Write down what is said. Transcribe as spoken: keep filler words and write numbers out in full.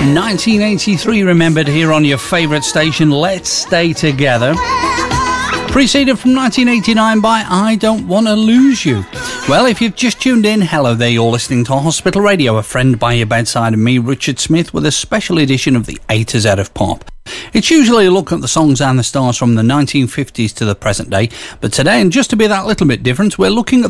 nineteen eighty-three remembered here on your favourite station, Let's Stay Together. Preceded from nineteen eighty-nine by I Don't Wanna Lose You. Well, if you've just tuned in, hello there, you're listening to Hospital Radio, a friend by your bedside, and me, Richard Smith, with a special edition of the A to Z of Pop. It's usually a look at the songs and the stars from the nineteen fifties to the present day, but today, and just to be that little bit different, we're looking at